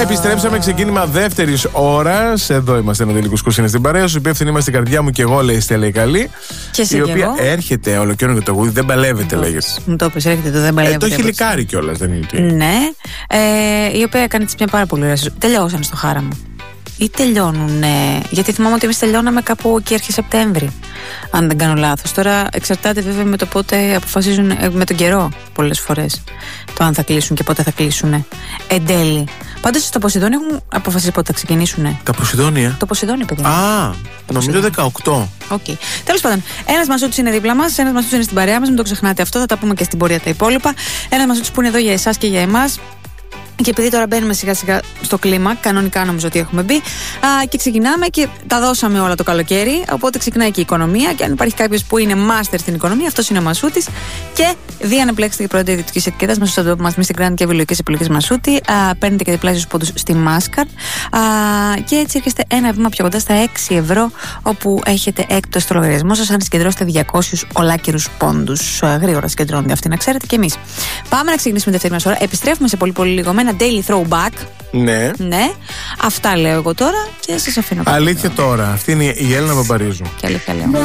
Επιστρέψαμε, ξεκίνημα δεύτερης ώρας. Εδώ είμαστε, ένα τελικό σκούσινε στην παρέα σου. Υπεύθυνη είμαστε στην καρδιά μου και εγώ, λέει η Στέλλα η καλή. Και η οποία έρχεται ολοκαίρινο για το γούδι, δεν παλεύεται, λέγεται. Μου το πες, έρχεται το δεν παλεύεται. Το έχει λικάρει κιόλας, δεν είναι. Ναι, η οποία έκανε μια πάρα πολύ ωραία. Τελειώσαν στο χάραμα. Ή τελειώνουν, γιατί θυμάμαι ότι εμείς τελειώναμε κάπου εκεί αρχή Σεπτέμβρη, αν δεν κάνω λάθος. Τώρα εξαρτάται βέβαια με το πότε αποφασίζουν, με τον καιρό πολλές φορές, το αν θα κλείσουν και πότε θα κλείσουν. Εν τέλει. Πάντως στο Ποσειδόνιο έχουν αποφασίσει πότε θα ξεκινήσουν. Τα Ποσειδόνια. Το Ποσειδόνιο, παιδιά. Νομίζω 18. Okay. Τέλος πάντων, ένας Μασούτης είναι δίπλα μας, ένας Μασούτης είναι στην παρέα μας, μην το ξεχνάτε αυτό, θα τα πούμε και στην πορεία τα υπόλοιπα. Ένας Μασούτης που είναι εδώ για εσάς και για εμάς. Και επειδή τώρα μπαίνουμε σιγά σιγά στο κλίμα, κανονικά νομίζω ότι έχουμε μπει, και ξεκινάμε και τα δώσαμε όλα το καλοκαίρι. Οπότε ξεκινάει και η οικονομία. Και αν υπάρχει κάποιος που είναι μάστερ στην οικονομία, αυτός είναι ο Μασούτης. Και δει αν επιλέξετε και πρώτη ιδιωτική ετικέτα μέσα στο μα Instagram και επιλογικές επιλογές Μασούτη. Παίρνετε και διπλάσιους πόντους στη Mastercard. Και έτσι έρχεστε ένα βήμα πιο κοντά στα 6 ευρώ, όπου έχετε έκπτωση στο λογαριασμό σας αν συγκεντρώσετε 200 ολάκερους πόντους. Γρήγορα συγκεντρώνονται αυτοί, να ξέρετε και εμείς. Πάμε να ξεκινήσουμε τη δεύτερη μας ώρα. Επιστρέφουμε σε πολύ λίγο με ένα daily throwback. Ναι. Αυτά λέω εγώ τώρα και σας αφήνω. Αλήθεια τώρα. Αυτή είναι η Έλληνα Παπαρίζου. Και αλήθεια λέω.